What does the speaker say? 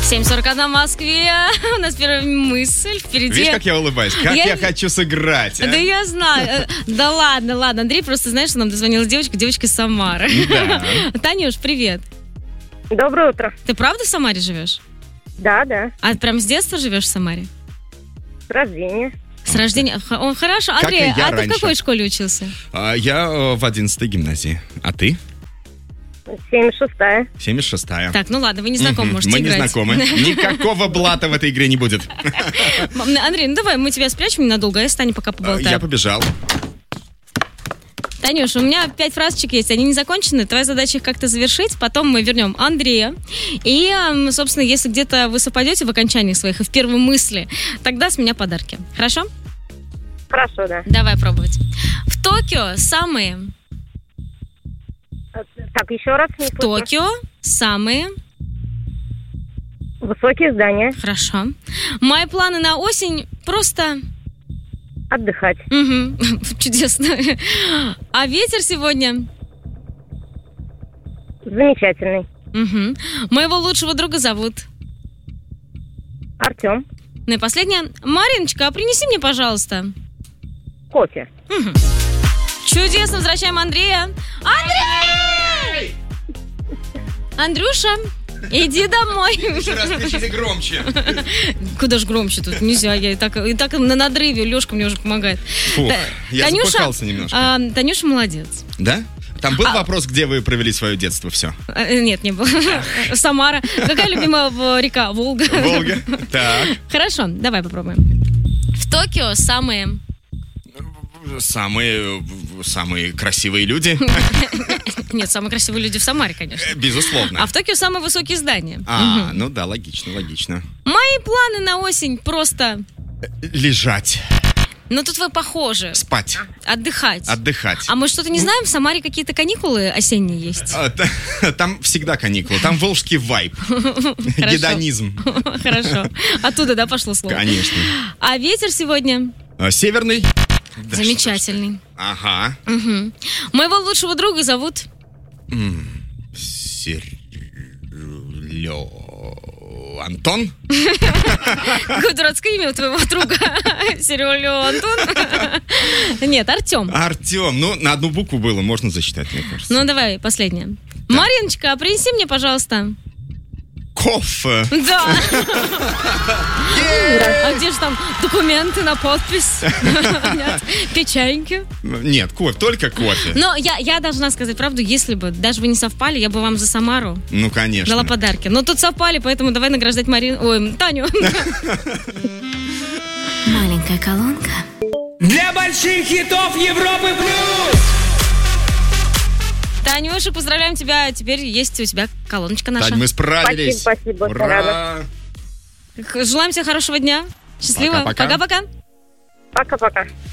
7:41 в Москве. У нас первая мысль впереди. Видишь, как я улыбаюсь? Как я хочу сыграть. Да я знаю. Да ладно. Андрей, просто знаешь, что нам дозвонилась девочка из Самары. Да. Танюш, привет. Доброе утро. Ты правда в Самаре живешь? Да. А прям с детства живешь в Самаре? С рождения. С рождения? Хорошо. Андрей, и я а ты в раньше. какой школе учился? Я в 11-й гимназии. А ты? 76-я. 76-я. Так, ну ладно, вы не знакомы, можете Мы не играть. знакомы. Никакого блата в этой игре не будет. Андрей, ну давай, мы тебя спрячем ненадолго, а я с Таней пока поболтаю. Я побежал. Танюш, у меня 5 фразочек есть, они не закончены. Твоя задача их как-то завершить, потом мы вернем Андрея. И, собственно, если где-то вы совпадете в окончании своих и в первой мысли, тогда с меня подарки. Хорошо? Хорошо, да. Давай пробовать. В Токио самые... Так, еще раз. В Токио самые... Высокие здания. Хорошо. Мои планы на осень просто... Отдыхать. Угу. Чудесно. А ветер сегодня? Замечательный. Угу. Моего лучшего друга зовут? Артем. Ну и последнее. Мариночка, а принеси мне, пожалуйста. Кофе. Угу. Чудесно, возвращаем Андрея. Андрей! Андрюша, иди домой. Еще раз кричите громче. Куда ж громче тут? Нельзя, я и так на надрыве. Лешка мне уже помогает. Фух, я запыхался немножко. Танюша молодец. Да? Там был вопрос, где вы провели свое детство, все? Нет, не было. Самара. Какая любимая река? Волга. Волга. Так. Хорошо, давай попробуем. В Токио самые красивые люди. Нет, самые красивые люди в Самаре, конечно. Безусловно. А в Токио самые высокие здания. Ну да, логично. Мои планы на осень просто... Лежать. Ну тут вы похожи. Спать. Отдыхать. А мы что-то не знаем? В Самаре какие-то каникулы осенние есть? Там всегда каникулы. Там волжский вайб. Гедонизм. Хорошо. Оттуда, да, пошло слово? Конечно. А ветер сегодня? Северный. Замечательный. Ага. Угу. Моего лучшего друга зовут? Антон? Какое дурацкое имя у твоего друга? Серёлё Антон? Нет, Артем. Артем. Ну, на одну букву было, можно засчитать, мне кажется. Ну, давай, последнее. Да. Мариночка, принеси мне, пожалуйста... Кофе. Да. А где же там документы на подпись? Нет. Печеньки? Нет, только кофе. Но я должна сказать правду, если бы даже вы не совпали, я бы вам за Самару конечно дала подарки. Но тут совпали, поэтому давай награждать Таню. Маленькая колонка. Для больших хитов Европы плюс! Танюша, поздравляем тебя. Теперь есть у тебя колоночка наша. Тань, мы справились. Спасибо. Ура! Желаем тебе хорошего дня. Счастливо. Пока-пока. Пока-пока. Пока-пока.